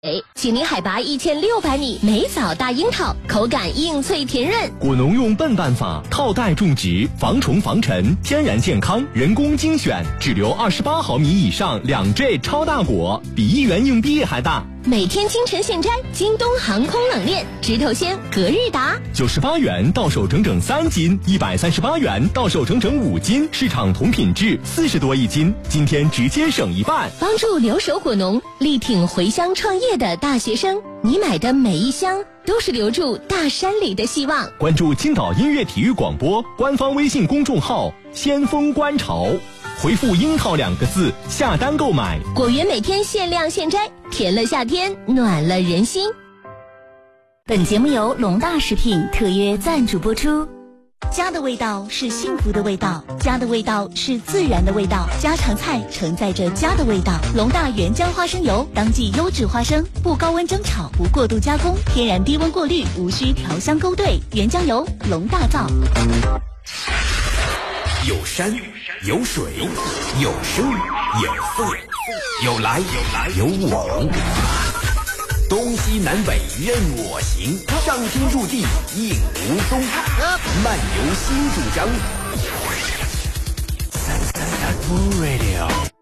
紧邻海拔1600米，美枣大樱桃，口感硬脆甜润。 果农用笨办法套袋种植，防虫防尘，天然健康，人工精选，只留28毫米以上2坠超大果，比1元硬币还大。 每天清晨现摘，京东航空冷链，直头鲜，隔日达。 98元到手整整3斤，138元到手整整5斤，市场同品质40多一斤，今天直接省一半。 帮助留守果农，力挺回乡创业的大学生，你买的每一箱都是留住大山里的希望。 关注青岛音乐体育广播官方微信公众号先锋观潮，回复樱桃2个字下单购买。 果园每天限量现摘，甜了夏天，暖了人心。 本节目由龙大食品特约赞助播出。家的味道是幸福的味道，家的味道是自然的味道，家常菜承载着家的味道。龙大原浆花生油，当季优质花生，不高温蒸炒，不过度加工，天然低温过滤，无需调香勾兑。原浆油，龙大造。 有山有水有声有色，有来有往，东西南北任我行，上天入地应无踪。漫游新主张，333 Radio。